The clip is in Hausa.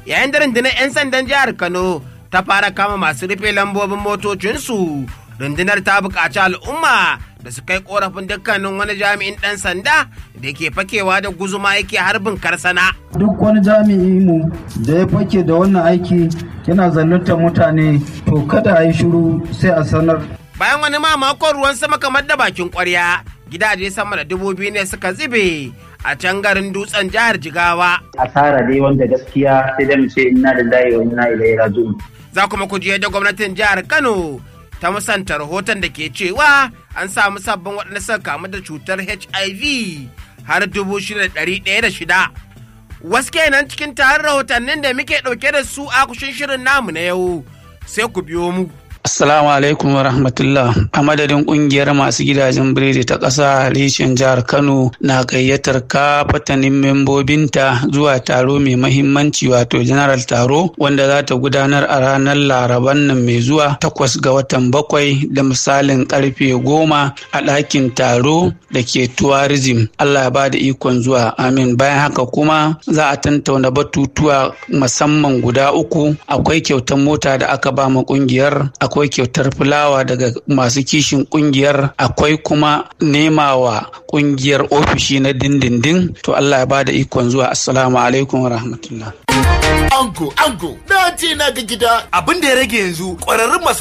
yayin da rundunar 'yan sandan jihar Kano ta fara kama masu rufe lambobin motocinsu. Rundunar ta buƙaci al'umma da su kai ƙorafin dukkanin wani jami'in ɗan sanda da ke fakewa da guzuma yake harbin karsana. Duk wani jami'i mu da ya fake da wannan aiki yana zaluntar mutane to kada a yi shiru sai a sanar. Bayan wani mamakon ruwan sama kamar da bakin ƙwarya, gidaje sama da 2,000 ne suka zube a can garin Dutsen jihar Jigawa. Asara dai wanda gaskiya sai da mu ce inna lillahi wa inna ilaihi raji'un. Za kuma ku je da gwamnatin jihar Kano ta musanta rahoton da ke cewa an samu sabbin waɗanda suka kamu da cutar HIV har 6,106. Wasu kenan cikin taron rahotannin da muke ɗauke da su a kushin shirin namu na yau, sai ku biyo mu. Assalamu alaikum wa rahmatullah. A madadin kungiyar masu gidajen biredi ta ƙasa reshen jihar Kano na gayyatar kafatanin membobinta zuwa taro mai mahimmanci wato general taro wanda za ta gudanar a ranar Laraban nan mai zuwa 8 ga watan 7 da misalin karfe 10 a ɗakin taro da ke tourism. Allah ya bada ikon zuwa. Amin. Bayan haka kuma za a tantauna batutuwa musamman guda 3. Akwai kyautar mota da aka ba ma kungiyar, akwai kyautar fulawa daga masu kishin kungiyar, akwai kuma nemawa kungiyar ofishi na dindindin. To Allah ya bada ikon zuwa. Assalamu alaikum wa rahmatullah. Ango, na ce na ga gida. Abin da ya rage yanzu ƙwararrun masu